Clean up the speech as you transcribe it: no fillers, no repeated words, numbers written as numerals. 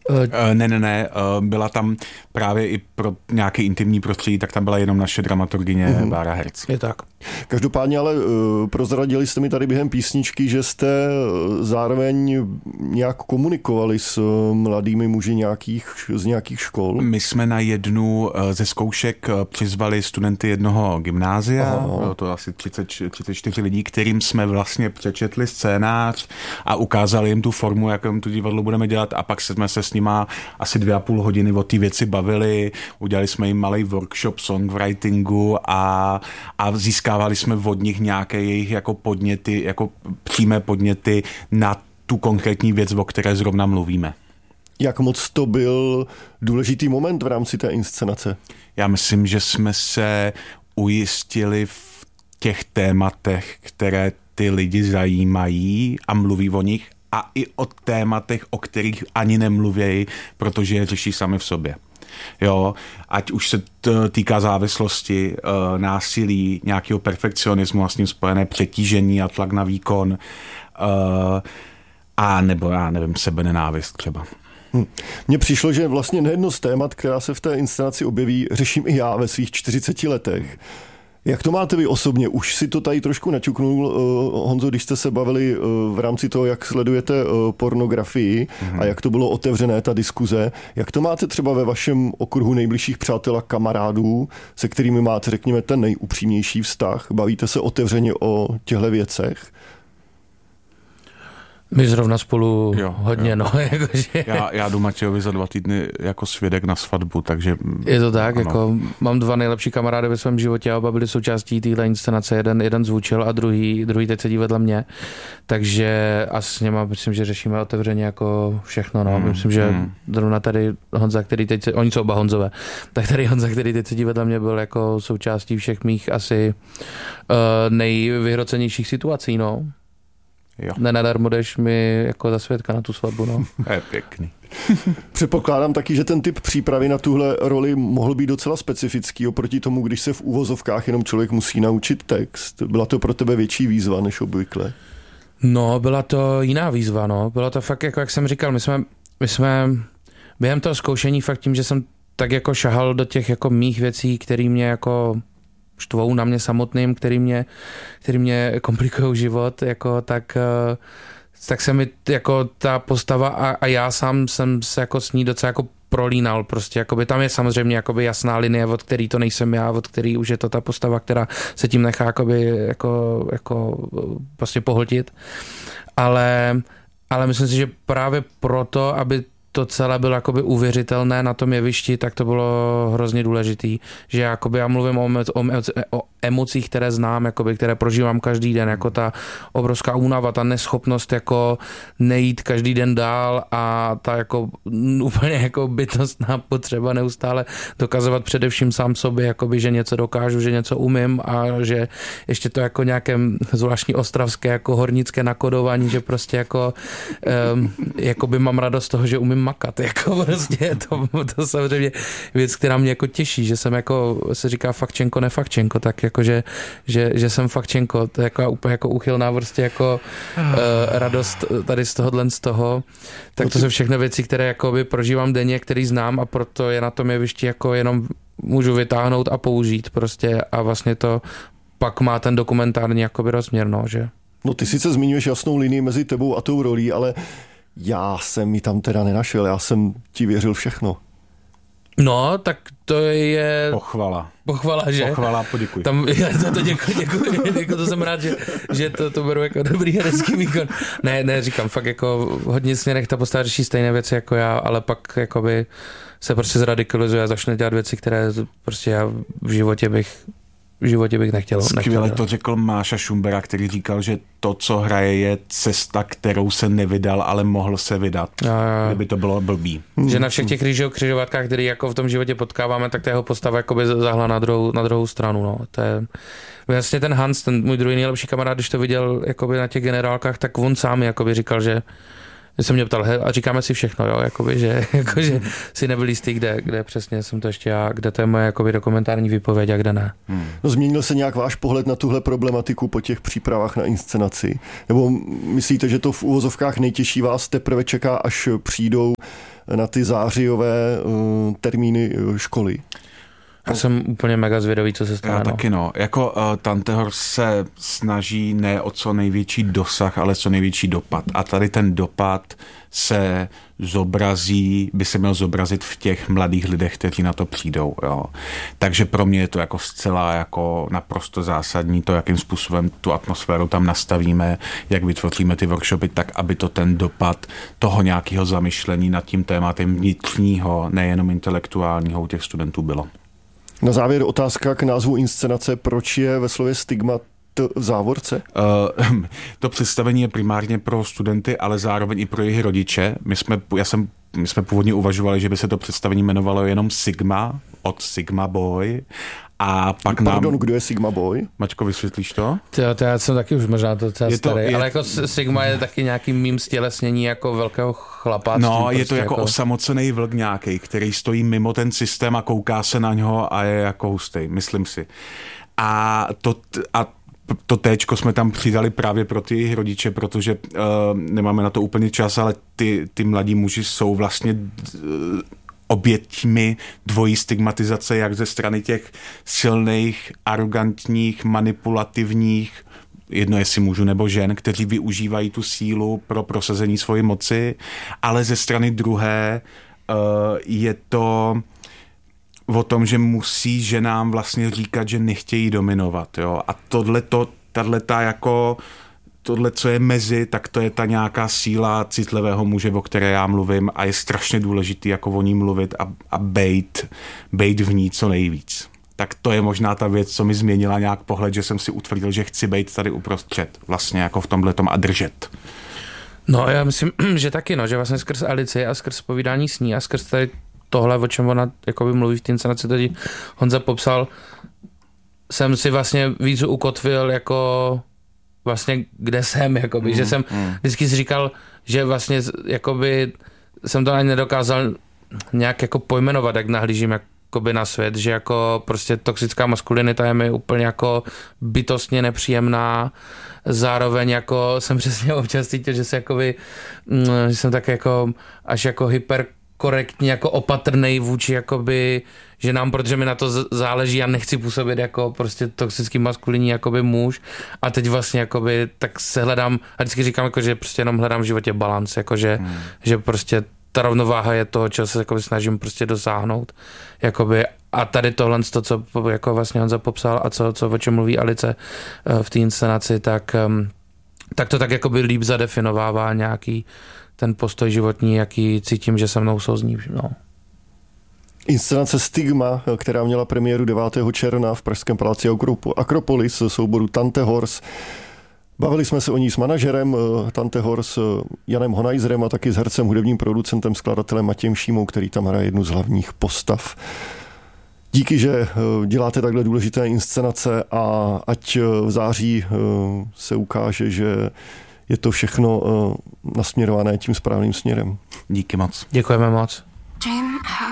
Ne. Byla tam právě i pro nějaký intimní prostředí, tak tam byla jenom naše dramaturgyně Bára Herc. Je tak. Každopádně ale prozradili jste mi tady během písničky, že jste zároveň nějak komunikovali s mladými muži z nějakých škol. My jsme na jednu ze zkoušek přizvali studenty jednoho gymnázia, bylo to asi 34 lidí, kterým jsme vlastně přečetli scénář a ukázali jim tu formu, jakou tu divadlo budeme dělat, a pak jsme se s nima asi 2,5 hodiny o té věci bavili, udělali jsme jim malý workshop songwritingu a získávali jsme od nich nějaké jejich jako podněty, jako přímé podněty na tu konkrétní věc, o které zrovna mluvíme. Jak moc to byl důležitý moment v rámci té inscenace? Já myslím, že jsme se ujistili v těch tématech, které ty lidi zajímají a mluví o nich, a i o tématech, o kterých ani nemluvějí, protože je řeší sami v sobě. Jo, ať už se týká závislosti, násilí, nějakého perfekcionismu a s ním spojené přetížení a tlak na výkon, a nebo já nevím, sebenenávist třeba. Mně přišlo, že vlastně nejedno z témat, která se v té inscenaci objeví, řeším i já ve svých 40 letech. Jak to máte vy osobně? Už si to tady trošku naťuknul, Honzo, když jste se bavili v rámci toho, jak sledujete pornografii a jak to bylo otevřené, ta diskuze. Jak to máte třeba ve vašem okruhu nejbližších přátel a kamarádů, se kterými máte, řekněme, ten nejupřímnější vztah? Bavíte se otevřeně o těchto věcech? My zrovna spolu hodně, no. Jakože... Já jdu Matějovi za 2 týdny jako svědek na svatbu, takže... Je to tak, jako mám 2 nejlepší kamarády ve svém životě a oba byli součástí téhle inscenace. Jeden zvučil a druhý teď sedí vedle mě. Takže a s něma myslím, že řešíme otevřeně jako všechno, no. Myslím, že zrovna tady Honza, který teď, oni jsou oba Honzové, tak tady Honza, který teď sedí vedle mě, byl jako součástí všech mých asi nejvyhrocenějších situací, no. Jo. Nenadarmo jdeš mi jako za svědka na tu svatbu, no. Je pěkný. Předpokládám taky, že ten typ přípravy na tuhle roli mohl být docela specifický oproti tomu, když se v úvozovkách jenom člověk musí naučit text. Byla to pro tebe větší výzva než obvykle? No, byla to jiná výzva, no. Bylo to fakt, jako jak jsem říkal, my jsme během toho zkoušení fakt tím, že jsem tak jako šahal do těch jako mých věcí, které mě jako štvou na mě samotným, který mě komplikují život, jako tak se mi jako ta postava a já sám jsem se jako s ní docela jako prolínal prostě, jakoby tam je samozřejmě jakoby jasná linie, od který to nejsem já, od který už je to ta postava, která se tím nechá jakoby jako prostě pohltit, ale myslím si, že právě proto, aby to celé bylo jakoby uvěřitelné na tom jevišti, tak to bylo hrozně důležitý, že jakoby já mluvím o emocích, které znám, jakoby, které prožívám každý den, jako ta obrovská únava, ta neschopnost jako nejít každý den dál a ta jako úplně jako bytostná potřeba neustále dokazovat především sám sobě, jakoby, že něco dokážu, že něco umím a že ještě to jako nějaké zvláštní ostravské jako hornické nakodování, že prostě jako jakoby mám radost z toho, že umím makat, jako prostě to samozřejmě věc, která mě jako těší, že jsem jako se říká fakčenko, nefakčenko, tak jako, že jsem fakčenko, to je jako úplně jako úchylná vrstě jako radost tady z toho, tak to jsou všechno věci, které jakoby prožívám denně, který znám a proto je na tom jevišti jako jenom můžu vytáhnout a použít prostě a vlastně to pak má ten dokumentární jakoby rozměr, no, že. No ty sice zmiňuješ jasnou linii mezi tebou a tou rolí, ale já jsem ji tam teda nenašel, já jsem ti věřil všechno. No, tak to je... Pochvala, že? Pochvala, poděkuji. Tam, to děkuji, to jsem rád, že to beru jako dobrý herecký výkon. Ne, říkám, fakt jako hodně směrech ta postava řeší stejné věci jako já, ale pak jakoby se prostě zradikalizuje a začne dělat věci, které prostě já v životě bych nechtěl. Skvěle to řekl Máša Šumbera, který říkal, že to, co hraje, je cesta, kterou se nevydal, ale mohl se vydat. Kdyby to bylo blbý. Že na všech těch křižovatkách, který jako v tom životě potkáváme, tak ta jeho postava jakoby zahla na druhou stranu. No. To je vlastně ten Hans, ten můj druhý nejlepší kamarád, když to viděl jakoby na těch generálkách, tak on sám jakoby říkal, že jsem mě ptal, a říkáme si všechno, jo, jakoby, že si nebyl jistý, kde přesně jsem to ještě já, kde to je moje jakoby dokumentární výpověď a kde ne. No, změnil se nějak váš pohled na tuhle problematiku po těch přípravách na inscenaci? Nebo myslíte, že to v uvozovkách nejtěžší vás teprve čeká, až přijdou na ty zářijové termíny školy? Já jsem úplně mega zvědavý, co se stane. Já taky Jako Tantehor se snaží ne o co největší dosah, ale co největší dopad. A tady ten dopad se by se měl zobrazit v těch mladých lidech, kteří na to přijdou. Jo. Takže pro mě je to jako zcela jako naprosto zásadní to, jakým způsobem tu atmosféru tam nastavíme, jak vytvoříme ty workshopy, tak aby to ten dopad toho nějakého zamyšlení nad tím tématem vnitřního, nejenom intelektuálního u těch studentů bylo. Na závěr otázka k názvu inscenace. Proč je ve slově stigma v závorce? To představení je primárně pro studenty, ale zároveň i pro jejich rodiče. My jsme původně uvažovali, že by se to představení jmenovalo jenom Sigma, od Sigma Boy. A pak kdo je Sigma Boy? Mačko, vysvětlíš to? To já jsem taky už možná to starý, ale jako Sigma je taky nějaký mým stělesnění jako velkého chlapa. No, je to jako osamocený vlk nějaký, který stojí mimo ten systém a kouká se na něho a je jako hustý, myslím si. A to téčko jsme tam přidali právě pro ty rodiče, protože nemáme na to úplně čas, ale ty mladí muži jsou vlastně oběťmi dvojí stigmatizace, jak ze strany těch silných, arrogantních, manipulativních, jedno jestli mužů nebo žen, kteří využívají tu sílu pro prosazení svojí moci, ale ze strany druhé je to o tom, že musí ženám vlastně říkat, že nechtějí dominovat. Jo? A tohle, co je mezi, tak to je ta nějaká síla citlivého muže, o které já mluvím a je strašně důležitý jako o ní mluvit a bejt v ní co nejvíc. Tak to je možná ta věc, co mi změnila nějak pohled, že jsem si utvrdil, že chci bejt tady uprostřed, vlastně jako v tomhletom a držet. No já myslím, že taky, že vlastně skrz Alici a skrz povídání s ní a skrz tady tohle, o čem ona jakoby mluví v té inscenaci, tady Honza popsal, jsem si vlastně víc ukotvil jako vlastně kde jsem, jakoby, že jsem vždycky si říkal, že vlastně jakoby jsem to ani nedokázal nějak jako pojmenovat, jak nahlížím jakoby na svět, že jako prostě toxická maskulinita je mi úplně jako bytostně nepříjemná, zároveň jako jsem přesně občas cítil, že se jakoby, že jsem tak jako až jako hyperkorektně jako opatrnej vůči jakoby ženám, protože mi na to záleží a nechci působit jako prostě toxický maskulinní jakoby muž a teď vlastně jakoby tak se hledám a vždycky říkám jako, že prostě jenom hledám v životě balans, jakože že prostě ta rovnováha je toho, čeho se jakoby snažím prostě dosáhnout. Jakoby, a tady tohle, co jako vlastně Honza popsal a co o čem mluví Alice v té inscenaci, tak to tak jakoby líp zadefinovává nějaký ten postoj životní, jaký cítím, že se mnou souzní. No. Inscenace Stigma, která měla premiéru 9. června v pražském paláci Akropolis souboru Tantehors. Bavili jsme se o ní s manažerem Tantehors Janem Honajzerem a taky s hercem, hudebním producentem, skladatelem Matějem Šímou, který tam hraje jednu z hlavních postav. Díky, že děláte takhle důležité inscenace a ať v září se ukáže, že je to všechno nasměrované tím správným směrem. Díky moc. Děkujeme moc.